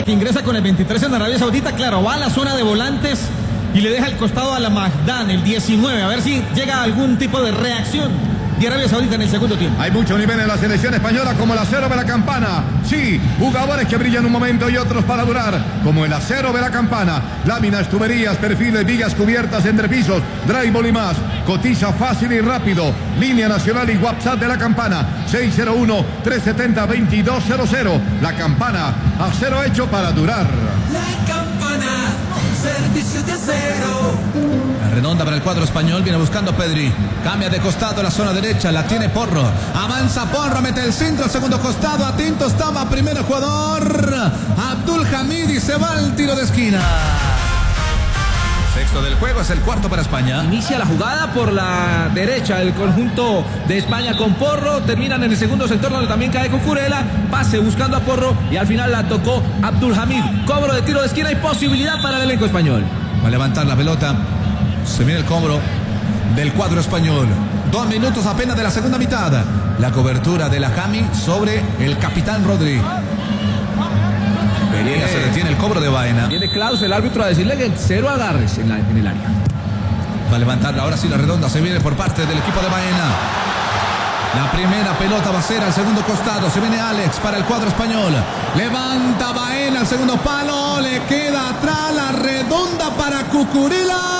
hombre que ingresa con el 23 en Arabia Saudita, claro, va a la zona de volantes y le deja el costado a la Magdan, el 19, a ver si llega algún tipo de reacción de Arabia Saudita en el segundo tiempo. Hay mucho nivel en la selección española, como el acero de la Campana. Sí, jugadores que brillan un momento y otros para durar, como el acero de la Campana. Láminas, tuberías, perfiles, vigas cubiertas, entrepisos, drywall y más. Cotiza fácil y rápido. Línea nacional y WhatsApp de la Campana, 601-370-2200. La Campana, acero hecho para durar. La Campana, servicio de acero. La redonda para el cuadro español, viene buscando Pedri. Cambia de costado a la zona derecha, la tiene Porro. Avanza Porro, mete el centro al segundo costado. Atento estaba primero jugador Abdul Hamid y se va al tiro de esquina. Sexto del juego, es el cuarto para España. Inicia la jugada por la derecha el conjunto de España con Porro. Terminan en el segundo sector donde también cae Cucurella. Pase buscando a Porro y al final la tocó Abdul Hamid. Cobro de tiro de esquina y posibilidad para el elenco español. Va a levantar la pelota. Se viene el cobro del cuadro español. 2 minutos apenas de la segunda mitad. La cobertura de la Jami sobre el capitán Rodri. Pereira se detiene el cobro de Baena. Viene Klaus, el árbitro, a decirle que 0 agarres en el área. Va a levantarla ahora sí la redonda. Se viene por parte del equipo de Baena. La primera pelota va a ser al segundo costado. Se viene Alex para el cuadro español. Levanta Baena al segundo palo. Le queda atrás la redonda para Cucurella.